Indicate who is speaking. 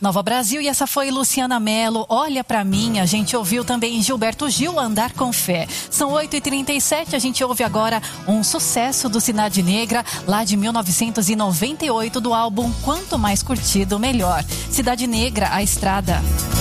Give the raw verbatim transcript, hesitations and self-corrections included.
Speaker 1: Nova Brasil, e essa foi Luciana Mello, Olha Pra Mim. A gente ouviu também Gilberto Gil, Andar com Fé. São oito e trinta e sete, a gente ouve agora um sucesso do Cidade Negra, lá de mil novecentos e noventa e oito, do álbum Quanto Mais Curtido, Melhor. Cidade Negra, A Estrada.